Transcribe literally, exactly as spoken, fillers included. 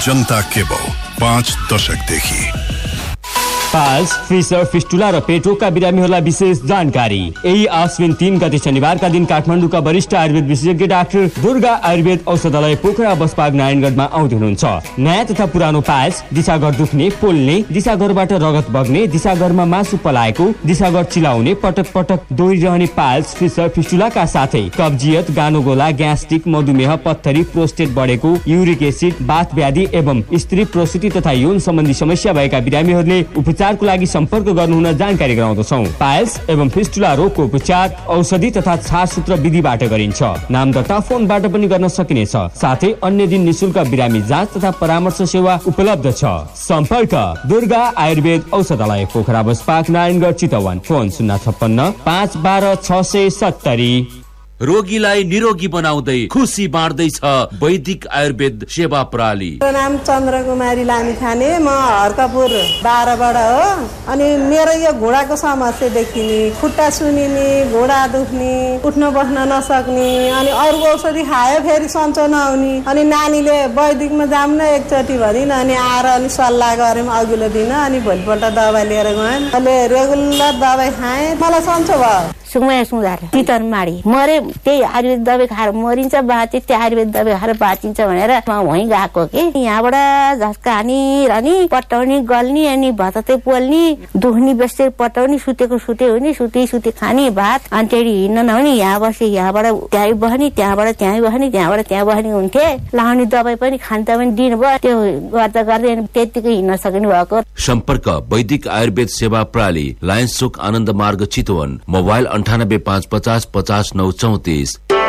जनता cable पाँच दशकदेखि। पाल्स, fissure, fistula र पेटोकका बिरामीहरूलाई विशेष जानकारी। यही आश्विन तीन गते शनिबारका दिन काठमाडौँका वरिष्ठ आयुर्वेद विशेषज्ञ डाक्टर दुर्गा आयुर्वेद औषधालय पोखरा बसपाग नारायणगढमा आउँदै हुनुहुन्छ। नयाँ तथा पुरानो पाल्स, दिशागर दुख्ने, पोल्ने, दिशागरबाट रगत बग्ने, दिशागरमा मासु पलाएको, दिशागर चिलाउने, पटक पटक दोहोरिरहने पाल्स, फिसर, फिस्टुलाका साथै कब्जियत, गानोगोला, ग्यास्ट्रिक, मधुमेह, पत्थरी, प्रोस्टेट बढेको, युरिक एसिड, बाथ व्याधि एवं स्त्री प्रसुति तथा यौन सम्बन्धी समस्या भएका बिरामीहरूले उपचारको लागि सम्पर्क गर्नुहुन जानकारी गराउँदछौँ। पाइल्स एवं फिस्टुला रोगको उपचार औषधि तथा छारसूत्र विधिबाट गरिन्छ। नाम दर्ता फोनबाट पनि गर्न सकिनेछ। साथै अन्य दिन निशुल्क बिरामी जाँच तथा परामर्श सेवा उपलब्ध छ। सम्पर्क दुर्गा आयुर्वेद औषधालय पोखरा बसपाक नारायणगढ चितवन। फोन शून्य छप्पन्न पाँच बाह्र छ सय सत्तरी। रोगीलाई निरोगी बनाउँदै खुसी बाँड्दैछ वैदिक आयुर्वेद सेवा प्रणाली। नाम चन्द्र कुमारी लामिछाने, म हर्कपुर बाह्रबाट हो। अनि मेरो यो घुँडाको समस्या देखिने, खुट्टा सुनिने, घुँडा दुख्ने, उठ्न बस्न नसक्ने, अनि अरू औषधि खायो फेरि सन्चो नहुने। अनि नानीले वैदिकमा जाऊँ न एकचोटि भनिन्, अनि आएर अनि सल्लाह गऱ्यौँ अघिल्लो दिन। अनि भोलिपल्ट दबाई लिएर गएँ। अहिले रेगुलर दबाई खाएँ, मलाई सन्चो भयो। सुमया सुधार चितन माडी मरे, त्यही आयुर्वेद दबाई खाएर मरिन्छ, बाँचे त्यो आयुर्वेद दबाई खाएर बाँचिन्छ भनेर म वहीँ गएको कि। यहाँबाट झस्का हानी रहने, पटाउने, गल्ने, अनि भततै पोल्ने, दुख्ने, बेस्तेर पटाउने, सुतेको सुते हुने, सुते सुते खाने भात, अनि त्यही हिँड्न नहुने। यहाँ बसे यहाँबाट त्यहीँ बस्ने, त्यहाँबाट त्यहीँ बस्ने, त्यहाँबाट त्यहाँ बस्ने हुन्थे। लाउने दबाई पनि खान्छ पनि दिनुभयो। त्यो गर्दा गर्दै त्यतिकै हिँड्न सक्ने भएको। सम्पर्क वैदिक आयुर्वेद सेवा प्रणाली, लायन्स चोक, आनन्द मार्ग, चितवन। मोबाइल अन्ठानब्बे पाँच पचास पचास नौ चौतिस।